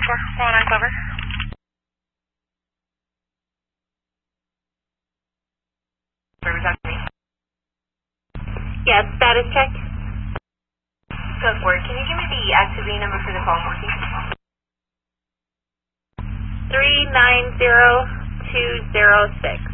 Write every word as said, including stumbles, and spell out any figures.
four one nine Clover. Where was that to me? Yes, status check. Code four, can you give me the activity number for the phone, please? three nine zero two zero six.